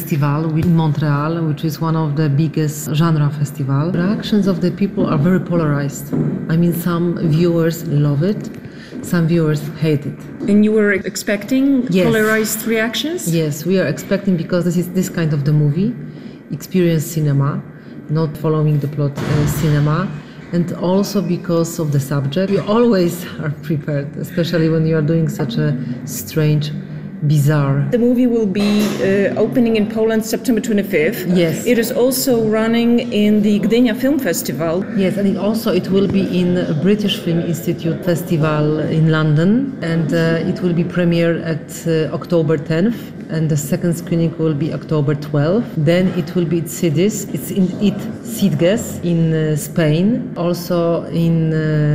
festival in Montreal, which is one of the biggest genre festivals. Reactions of the people are very polarized. I mean, some viewers love it, some viewers hate it. And you were expecting Yes. polarized reactions? Yes, we are expecting, because this is this kind of the movie, experience cinema, not following the plot cinema, and also because of the subject. You always are prepared, especially when you are doing such a strange, bizarre. The movie will be opening in Poland September 25th. Yes. It is also running in the Gdynia Film Festival. Yes, and it will be in British Film Institute Festival in London, and it will be premiered at October 10th, and the second screening will be October 12th. Then it will be at Sitges. It's in Sitges in Spain, also in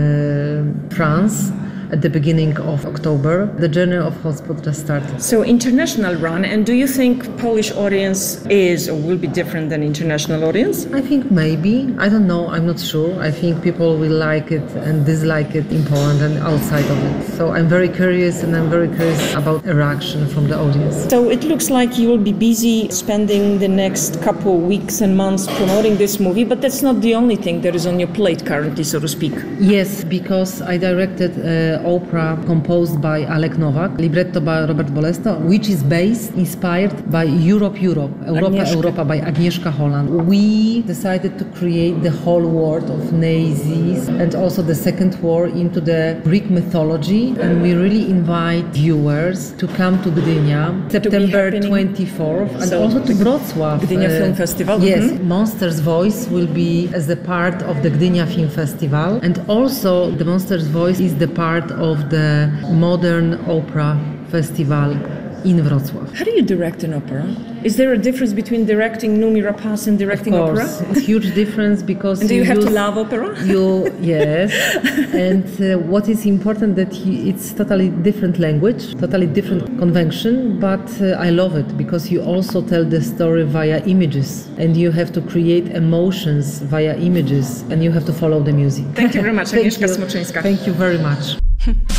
France. At the beginning of October, the journey of Hotspot just started. So international run, and do you think Polish audience is or will be different than international audience? I think maybe. I don't know. I'm not sure. I think people will like it and dislike it in Poland and outside of it. So I'm very curious, and I'm very curious about a reaction from the audience. So it looks like you will be busy spending the next couple of weeks and months promoting this movie, but that's not the only thing that is on your plate currently, so to speak. Yes, because I directed opera composed by Alek Nowak, libretto by Robert Bolesto, which is inspired by Europa by Agnieszka Holland. We decided to create the whole world of Nazis and also the Second War into the Greek mythology, and we really invite viewers to come to Gdynia, September 24th, and So also to Wrocław. Gdynia Film Festival. Yes, Monster's Voice will be as a part of the Gdynia Film Festival, and also the Monster's Voice is the part of the Modern Opera Festival in Wrocław. How do you direct an opera? Is there a difference between directing Noomi Rapace and directing Of opera? course, it's a huge difference because And do you have to love opera? Yes, and what is important that it's totally different language, totally different convention, but I love it because you also tell the story via images, and you have to create emotions via images, and you have to follow the music. Thank you very much, Thank Agnieszka you. Smoczyńska. Thank you very much.